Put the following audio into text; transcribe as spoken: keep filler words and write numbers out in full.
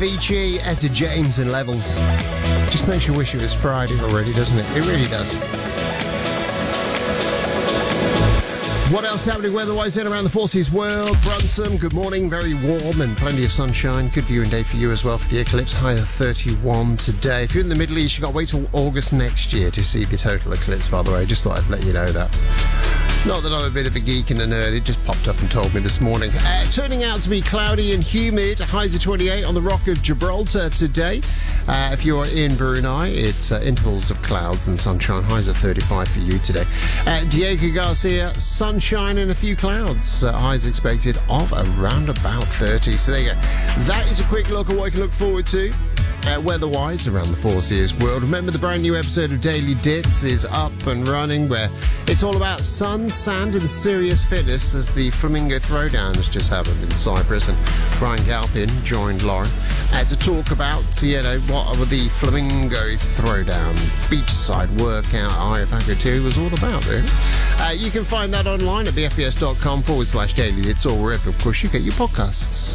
Avicii, Etta James and Levels. Just makes you wish it was Friday already, doesn't it? It really does. What else happening weather-wise then around the Four Seas world? Brunsum, good morning, very warm and plenty of sunshine. Good viewing day for you as well for the eclipse. High of thirty-one today. If you're in the Middle East, you've got to wait till August next year to see the total eclipse, by the way. Just thought I'd let you know that. Not that I'm a bit of a geek and a nerd, it just popped up and told me this morning. Uh, turning out to be cloudy and humid, highs of twenty-eight on the Rock of Gibraltar today. Uh, if you're in Brunei, it's uh, intervals of clouds and sunshine, highs of thirty-five for you today. Uh, Diego Garcia, sunshine and a few clouds, uh, highs expected of around about thirty. So there you go. That is a quick look at what you can look forward to. Uh, weather-wise around the Four Seas world. Remember, the brand new episode of Daily Dits is up and running, where it's all about sun, sand and serious fitness, as the Flamingo Throwdown has just happened in Cyprus, and Brian Galpin joined Lauren uh, to talk about, you know, what the Flamingo Throwdown beachside workout I F A C O two was all about, really. Uh, you can find that online at bfbs.com forward slash Daily Dits, or wherever, of course, you get your podcasts.